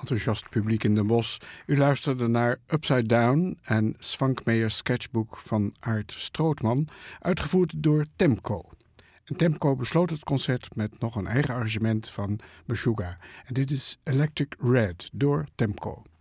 enthousiast publiek in Den Bosch. U luisterde naar Upside Down en Svankmeyers sketchboek van Aart Strootman, uitgevoerd door Temco. En Temco besloot het concert met nog een eigen arrangement van Meshuggah. En dit is Electric Red door Temco.